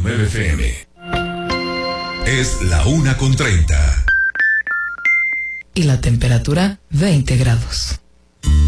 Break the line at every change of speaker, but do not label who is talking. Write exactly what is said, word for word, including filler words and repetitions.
nueve F M. Es la una con treinta.
Y la temperatura veinte grados.